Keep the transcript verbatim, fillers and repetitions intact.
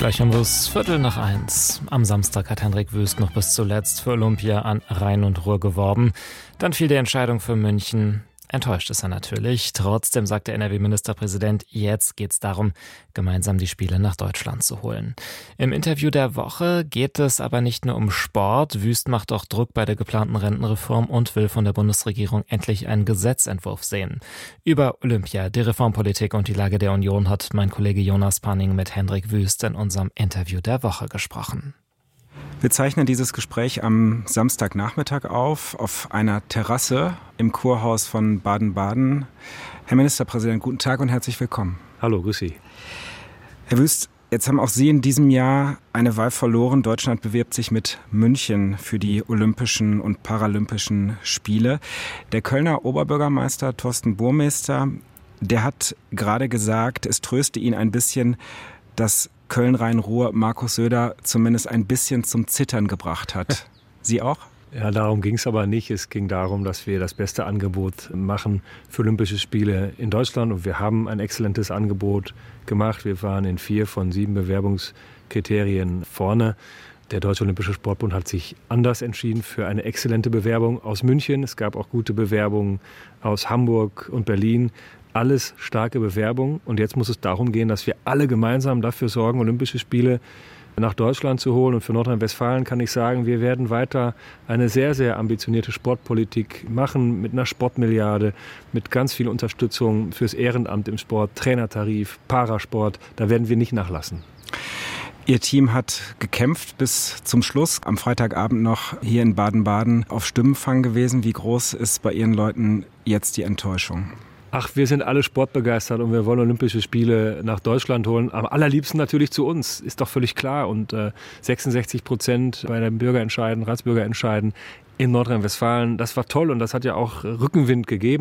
Gleich haben wir es Viertel nach eins. Am Samstag hat Hendrik Wüst noch bis zuletzt für Olympia an Rhein und Ruhr geworben. Dann fiel die Entscheidung für München. Enttäuscht ist er natürlich. Trotzdem sagt der N R W-Ministerpräsident, jetzt geht's darum, gemeinsam die Spiele nach Deutschland zu holen. Im Interview der Woche geht es aber nicht nur um Sport. Wüst macht auch Druck bei der geplanten Rentenreform und will von der Bundesregierung endlich einen Gesetzentwurf sehen. Über Olympia, die Reformpolitik und die Lage der Union hat mein Kollege Jonas Panning mit Hendrik Wüst in unserem Interview der Woche gesprochen. Wir zeichnen dieses Gespräch am Samstagnachmittag auf, auf einer Terrasse im Kurhaus von Baden-Baden. Herr Ministerpräsident, guten Tag und herzlich willkommen. Hallo, grüß Sie. Herr Wüst, jetzt haben auch Sie in diesem Jahr eine Wahl verloren. Deutschland bewirbt sich mit München für die Olympischen und Paralympischen Spiele. Der Kölner Oberbürgermeister Thorsten Burmester, der hat gerade gesagt, es tröste ihn ein bisschen, dass Köln-Rhein-Ruhr Markus Söder zumindest ein bisschen zum Zittern gebracht hat. Sie auch? Ja, darum ging es aber nicht. Es ging darum, dass wir das beste Angebot machen für Olympische Spiele in Deutschland. Und wir haben ein exzellentes Angebot gemacht. Wir waren in vier von sieben Bewerbungskriterien vorne. Der Deutsche Olympische Sportbund hat sich anders entschieden für eine exzellente Bewerbung aus München. Es gab auch gute Bewerbungen aus Hamburg und Berlin. Alles starke Bewerbungen. Und jetzt muss es darum gehen, dass wir alle gemeinsam dafür sorgen, Olympische Spiele nach Deutschland zu holen. Und für Nordrhein-Westfalen kann ich sagen, wir werden weiter eine sehr, sehr ambitionierte Sportpolitik machen mit einer Sportmilliarde, mit ganz viel Unterstützung fürs Ehrenamt im Sport, Trainertarif, Parasport. Da werden wir nicht nachlassen. Ihr Team hat gekämpft bis zum Schluss. Am Freitagabend noch hier in Baden-Baden auf Stimmenfang gewesen. Wie groß ist bei Ihren Leuten jetzt die Enttäuschung? Ach, wir sind alle sportbegeistert und wir wollen Olympische Spiele nach Deutschland holen. Am allerliebsten natürlich zu uns, ist doch völlig klar. Und äh, sechsundsechzig Prozent bei den Bürgerentscheiden, Ratsbürgerentscheiden in Nordrhein-Westfalen, das war toll und das hat ja auch Rückenwind gegeben.